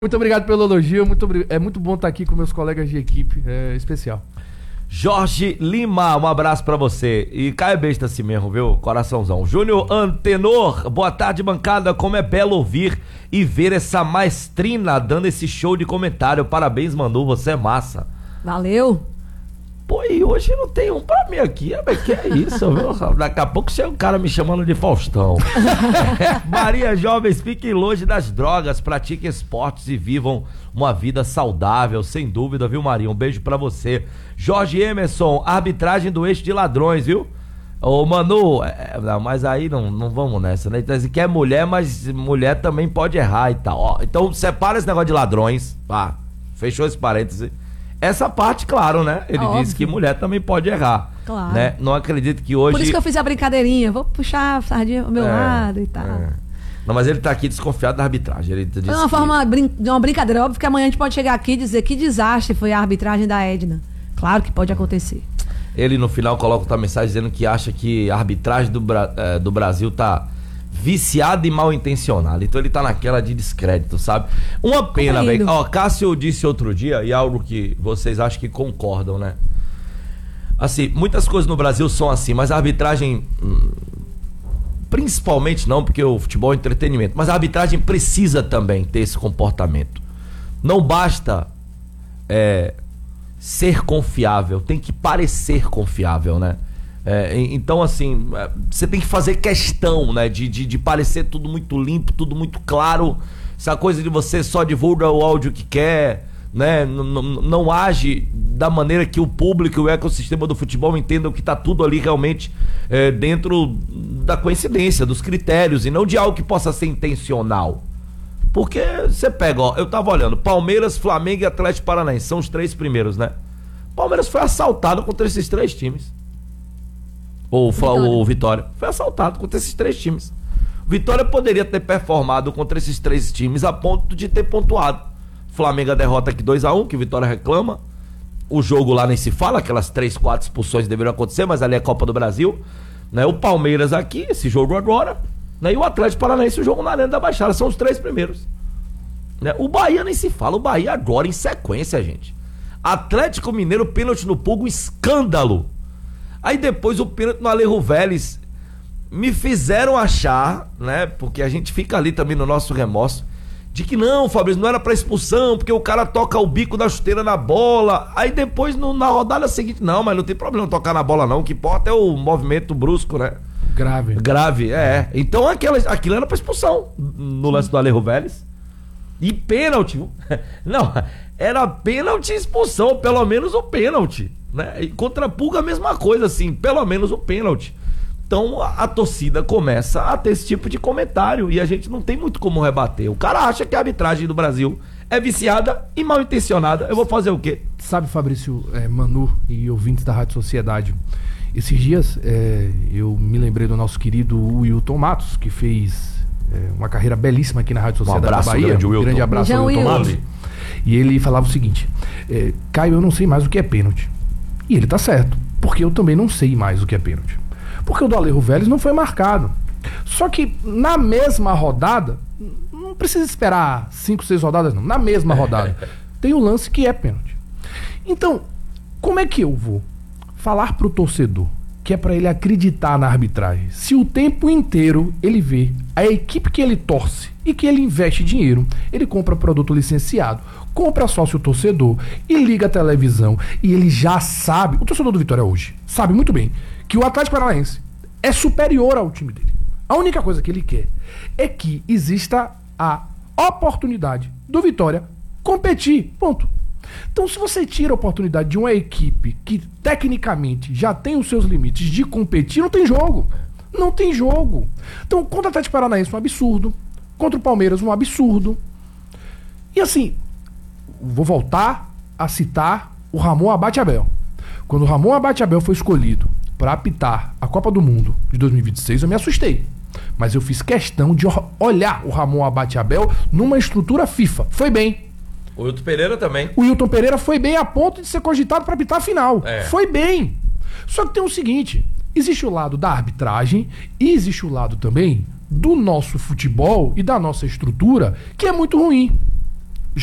Muito obrigado pelo elogio, é muito bom estar aqui com meus colegas de equipe, é especial. Jorge Lima, um abraço pra você. E cai besta assim mesmo, viu? Coraçãozão. Júnior Antenor, boa tarde, bancada. Como é belo ouvir e ver essa maestrina dando esse show de comentário. Parabéns, Manu, você é massa. Valeu. Pô, e hoje não tem um pra mim aqui. Que é isso, viu? Daqui a pouco chega um cara me chamando de Faustão. Maria, jovens, fiquem longe das drogas, pratiquem esportes e vivam uma vida saudável, sem dúvida, viu, Maria? Um beijo pra você. Jorge Emerson, arbitragem do eixo de ladrões, viu? Ô, Manu, não, mas aí não vamos nessa, né? Então, que é mulher, mas mulher também pode errar e tal. Ó, então, separa esse negócio de ladrões, tá? Fechou esse parêntese. Essa parte, claro, né? Ele disse que mulher também pode errar. Claro. Né? Não acredito que hoje... Por isso que eu fiz a brincadeirinha. Vou puxar a sardinha ao meu lado e tal. Não, mas ele tá aqui desconfiado da arbitragem. Ele disse foi uma forma de uma brincadeira. Óbvio que amanhã a gente pode chegar aqui e dizer que desastre foi a arbitragem da Edna. Claro que pode acontecer. Ele no final coloca outra mensagem dizendo que acha que a arbitragem do Brasil tá viciada e mal intencionada. Então ele tá naquela de descrédito, sabe? Uma pena, velho. Ó, Cássio disse outro dia, e algo que vocês acham que concordam, né? Assim, muitas coisas no Brasil são assim, mas a arbitragem, principalmente não, porque o futebol é entretenimento, mas a arbitragem precisa também ter esse comportamento. Não basta ser confiável, tem que parecer confiável, né? Então, assim, você tem que fazer questão, né? De parecer tudo muito limpo, tudo muito claro. Essa coisa de você só divulga o áudio que quer, né? Não age da maneira que o público e o ecossistema do futebol entendam que tá tudo ali realmente dentro da coincidência, dos critérios, e não de algo que possa ser intencional. Porque você pega, ó, eu tava olhando, Palmeiras, Flamengo e Atlético Paranaense, são os 3 primeiros, né? Palmeiras foi assaltado contra esses 3 times. O Vitória foi assaltado contra esses 3 times. O Vitória poderia ter performado contra esses 3 times a ponto de ter pontuado. Flamengo a derrota aqui 2-1, que o Vitória reclama. O jogo lá nem se fala, aquelas 3, 4 expulsões deveriam acontecer, mas ali é Copa do Brasil, né? O Palmeiras aqui, esse jogo agora, né? E o Atlético Paranaense, o jogo na Arena da Baixada, são os 3 primeiros, né? O Bahia nem se fala, o Bahia agora em sequência, gente. Atlético Mineiro, pênalti no Puga, um escândalo. Aí depois o pênalti no Alejo Vélez. Me fizeram achar, né? Porque a gente fica ali também no nosso remorso, de que não, Fabrício, não era pra expulsão, porque o cara toca o bico da chuteira na bola. Aí depois na rodada seguinte, não, mas não tem problema tocar na bola não, o que importa é o movimento brusco, né? Grave, Então aquilo era pra expulsão no lance do Alejo Vélez. E pênalti, não, era pênalti e expulsão, pelo menos o pênalti, né? E contra a Pulga a mesma coisa, assim, pelo menos o pênalti. Então a torcida começa a ter esse tipo de comentário e a gente não tem muito como rebater. O cara acha que a arbitragem do Brasil é viciada e mal intencionada. Eu vou fazer o quê? Sabe, Fabrício, Manu e ouvintes da Rádio Sociedade, esses dias eu me lembrei do nosso querido Wilton Matos, que fez uma carreira belíssima aqui na Rádio Sociedade da Bahia. Um grande abraço ao Wilton Matos. E ele falava o seguinte: Caio, eu não sei mais o que é pênalti. E ele tá certo, porque eu também não sei mais o que é pênalti. Porque o do Alejo Vélez não foi marcado. Só que na mesma rodada, não precisa esperar 5, 6 rodadas não, na mesma rodada tem o lance que é pênalti. Então, como é que eu vou falar pro torcedor que é pra ele acreditar na arbitragem, se o tempo inteiro ele vê a equipe que ele torce e que ele investe dinheiro, ele compra produto licenciado, compra sócio torcedor e liga a televisão, e ele já sabe, o torcedor do Vitória hoje sabe muito bem que o Atlético Paranaense é superior ao time dele. A única coisa que ele quer é que exista a oportunidade do Vitória competir, ponto. Então, se você tira a oportunidade de uma equipe que tecnicamente já tem os seus limites de competir, não tem jogo. Não tem jogo. Então, contra o Atlético Paranaense, um absurdo. Contra o Palmeiras, um absurdo. E assim, vou voltar a citar o Ramon Abate Abel. Quando o Ramon Abate Abel foi escolhido para apitar a Copa do Mundo de 2026, eu me assustei. Mas eu fiz questão de olhar o Ramon Abate Abel numa estrutura FIFA. Foi bem. O Wilton Pereira também. O Wilton Pereira foi bem a ponto de ser cogitado para apitar a final. Foi bem. Só que tem o seguinte: existe o lado da arbitragem e existe o lado também do nosso futebol e da nossa estrutura, que é muito ruim.